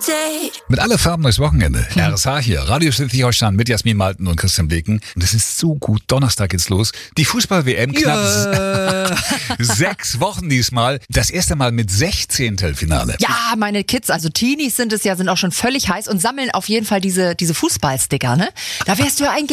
Mit alle Farben durchs Wochenende. RSH hier, Radio Schleswig-Holstein mit Jasmin Malten und Christian Bleken. Und es ist so gut. Donnerstag geht's los. Die Fußball-WM knapp 6 Wochen diesmal. Das erste Mal mit 16. Ja, meine Kids, also Teenies sind auch schon völlig heiß und sammeln auf jeden Fall diese Fußballsticker, ne? Da wärst du ja ein